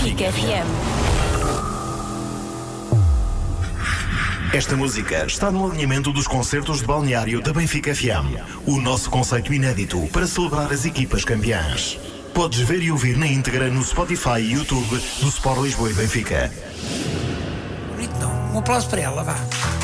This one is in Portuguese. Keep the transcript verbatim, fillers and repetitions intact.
Benfica F M. Esta música está no alinhamento dos concertos de balneário da Benfica F M. O nosso conceito inédito para celebrar as equipas campeãs. Podes ver e ouvir na íntegra no Spotify e YouTube do Sport Lisboa e Benfica. Bonito não. Um aplauso para ela, vá.